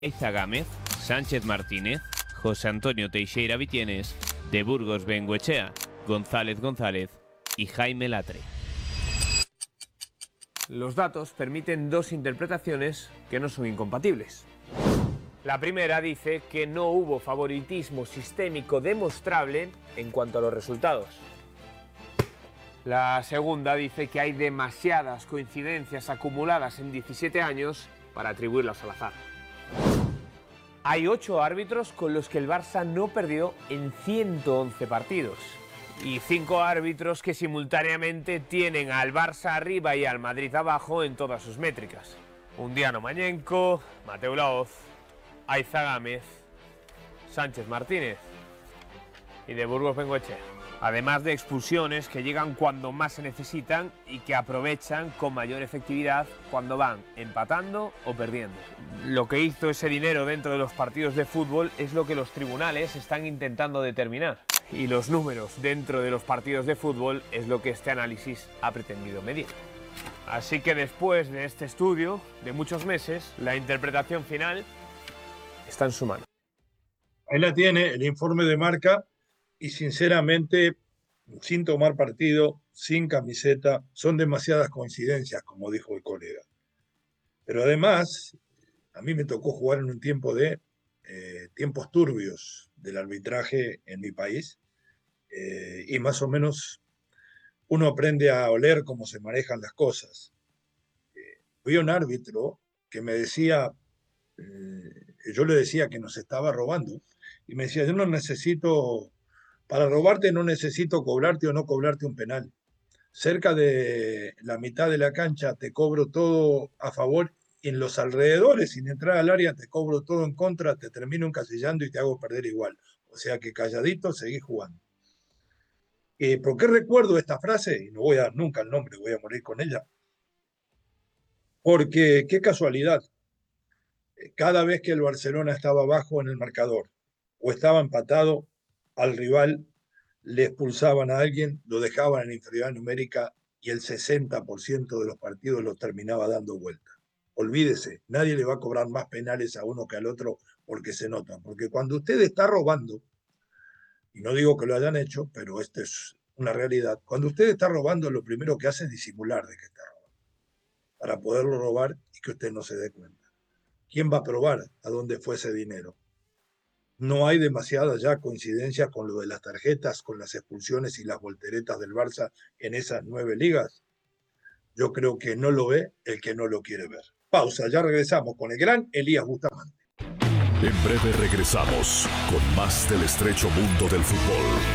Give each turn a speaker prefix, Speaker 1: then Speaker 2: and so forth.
Speaker 1: Eiza Gámez, Sánchez Martínez, José Antonio Teixeira Vitienes, de Burgos Bengoechea, González González y Jaime Latre.
Speaker 2: Los datos permiten dos interpretaciones que no son incompatibles. La primera dice que no hubo favoritismo sistémico demostrable en cuanto a los resultados. La segunda dice que hay demasiadas coincidencias acumuladas en 17 años para atribuirlas al azar. Hay 8 árbitros con los que el Barça no perdió en 111 partidos. Y 5 árbitros que simultáneamente tienen al Barça arriba y al Madrid abajo en todas sus métricas. Undiano Mañenco, Mateu Laoz, Eiza Gámez, Sánchez Martínez y de Burgos Bengoechea. Además de expulsiones que llegan cuando más se necesitan y que aprovechan con mayor efectividad cuando van empatando o perdiendo. Lo que hizo ese dinero dentro de los partidos de fútbol es lo que los tribunales están intentando determinar. Y los números dentro de los partidos de fútbol es lo que este análisis ha pretendido medir. Así que después de este estudio de muchos meses, la interpretación final está en su mano.
Speaker 3: Ahí la tiene, el informe de Marca. Y sinceramente, sin tomar partido, sin camiseta, son demasiadas coincidencias, como dijo el colega. Pero además, a mí me tocó jugar en un tiempo de tiempos turbios del arbitraje en mi país, y más o menos uno aprende a oler cómo se manejan las cosas. Vi un árbitro que me decía, yo le decía que nos estaba robando, y me decía, yo no necesito... Para robarte no necesito cobrarte o no cobrarte un penal. Cerca de la mitad de la cancha te cobro todo a favor y en los alrededores, sin entrar al área, te cobro todo en contra, te termino encasillando y te hago perder igual. O sea que calladito seguís jugando. ¿Por qué recuerdo esta frase? Y no voy a dar nunca el nombre, voy a morir con ella. Porque qué casualidad. Cada vez que el Barcelona estaba abajo en el marcador o estaba empatado, al rival le expulsaban a alguien, lo dejaban en inferioridad numérica y el 60% de los partidos los terminaba dando vuelta. Olvídese, nadie le va a cobrar más penales a uno que al otro porque se nota. Porque cuando usted está robando, y no digo que lo hayan hecho, pero esto es una realidad, cuando usted está robando lo primero que hace es disimular de que está robando, para poderlo robar y que usted no se dé cuenta. ¿Quién va a probar a dónde fue ese dinero? No hay demasiadas ya coincidencias con lo de las tarjetas, con las expulsiones y las volteretas del Barça en esas 9 ligas. Yo creo que no lo ve el que no lo quiere ver. Pausa, ya regresamos con el gran Elías Bustamante.
Speaker 4: En breve regresamos con más del estrecho mundo del fútbol.